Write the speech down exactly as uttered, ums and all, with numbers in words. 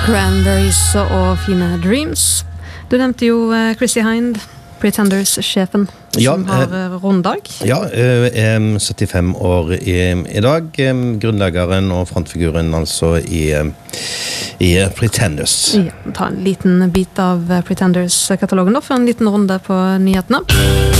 Cranberries og fine Dreams. Du nevnte jo uh, Chrissie Hynde, Pretenders-sjefen, ja, som har uh, runddag. Ja, uh, syttifem år i, i dag. Um, grunnleggeren og frontfiguren altså i, um, i Pretenders. Ja, ta en liten bit av Pretenders-katalogen da, for en liten runde på nyhetene.